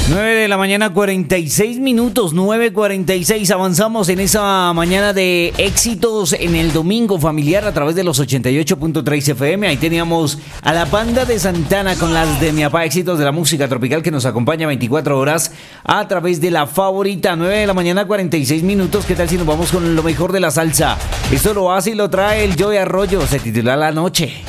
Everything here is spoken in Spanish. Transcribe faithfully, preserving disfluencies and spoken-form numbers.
nueve de la mañana, cuarenta y seis minutos, nueve cuarenta y seis. Avanzamos en esa mañana de éxitos en el domingo familiar a través de los ochenta y ocho punto tres F M. Ahí teníamos a la banda de Santana con las de mi papá, éxitos de la música tropical que nos acompaña veinticuatro horas a través de la favorita. nueve de la mañana, cuarenta y seis minutos. ¿Qué tal si nos vamos con lo mejor de la salsa? Esto lo hace y lo trae el Joey Arroyo. Se titula La Noche.